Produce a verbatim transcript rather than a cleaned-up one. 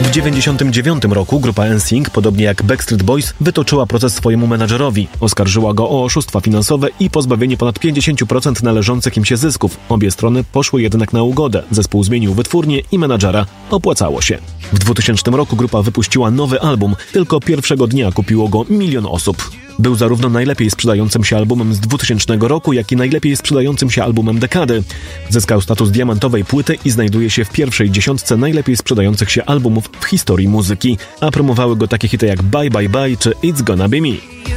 W dziewięćdziesiątym dziewiątym roku grupa N Sync, podobnie jak Backstreet Boys, wytoczyła proces swojemu menadżerowi. Oskarżyła go o oszustwa finansowe i pozbawienie ponad pięćdziesiąt procent należących im się zysków. Obie strony poszły jednak na ugodę. Zespół zmienił wytwórnię i menadżera. Opłacało się. W dwutysięcznym roku grupa wypuściła nowy album. Tylko pierwszego dnia kupiło go milion osób. Był zarówno najlepiej sprzedającym się albumem z dwutysięcznego roku, jak i najlepiej sprzedającym się albumem dekady. Zyskał status diamentowej płyty i znajduje się w pierwszej dziesiątce najlepiej sprzedających się albumów w historii muzyki, a promowały go takie hity jak Bye Bye Bye czy It's Gonna Be Me.